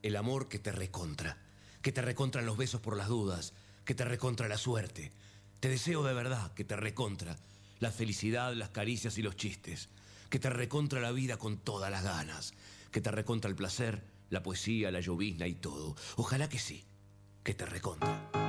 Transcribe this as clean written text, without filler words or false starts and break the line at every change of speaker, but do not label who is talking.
el amor que te recontra los besos por las dudas, que te recontra la suerte. Te deseo de verdad que te recontra la felicidad, las caricias y los chistes, que te recontra la vida con todas las ganas, que te recontra el placer, la poesía, la llovizna y todo. Ojalá que sí, que te recontra.